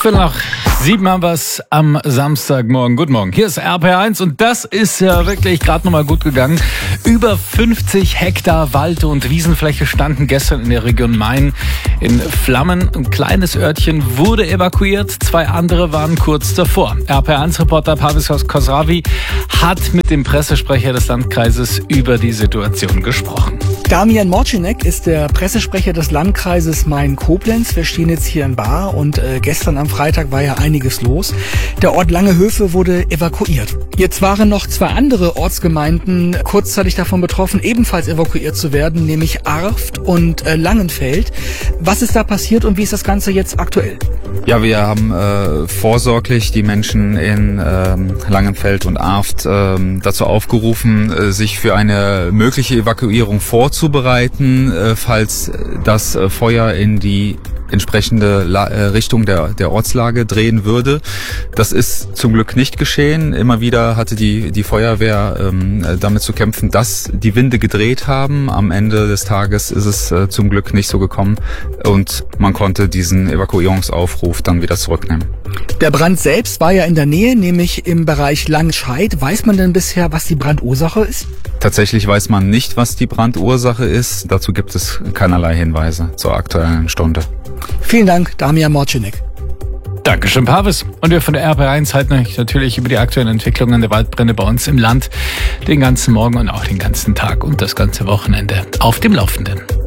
Nach 7 haben wir es am Samstagmorgen. Guten Morgen. Hier ist RPR1 und das ist ja wirklich gerade nochmal gut gegangen. Über 50 Hektar Wald- und Wiesenfläche standen gestern in der Region Main in Flammen. Ein kleines Örtchen wurde evakuiert, 2 andere waren kurz davor. RPR1-Reporter Parvis Khosravi hat mit dem Pressesprecher des Landkreises über die Situation gesprochen. Damian Morcinek ist der Pressesprecher des Landkreises Main-Koblenz. Wir stehen jetzt hier in Baar und gestern am Freitag war ja einiges los. Der Ort Langehöfe wurde evakuiert. Jetzt waren noch 2 andere Ortsgemeinden kurzzeitig davon betroffen, ebenfalls evakuiert zu werden, nämlich Arft und Langenfeld. Was ist da passiert und wie ist das Ganze jetzt aktuell? Ja, wir haben vorsorglich die Menschen in Langenfeld und Arft dazu aufgerufen, sich für eine mögliche Evakuierung vorzubereiten, falls das Feuer in die entsprechende Richtung der Ortslage drehen würde. Das ist zum Glück nicht geschehen. Immer wieder hatte die Feuerwehr damit zu kämpfen, dass die Winde gedreht haben. Am Ende des Tages ist es zum Glück nicht so gekommen und man konnte diesen Evakuierungsaufruf dann wieder zurücknehmen. Der Brand selbst war ja in der Nähe, nämlich im Bereich Langscheid. Weiß man denn bisher, was die Brandursache ist? Tatsächlich weiß man nicht, was die Brandursache ist. Dazu gibt es keinerlei Hinweise zur aktuellen Stunde. Vielen Dank, Damian Morcinek. Dankeschön, Parvis. Und wir von der RPR1 halten euch natürlich über die aktuellen Entwicklungen der Waldbrände bei uns im Land den ganzen Morgen und auch den ganzen Tag und das ganze Wochenende auf dem Laufenden.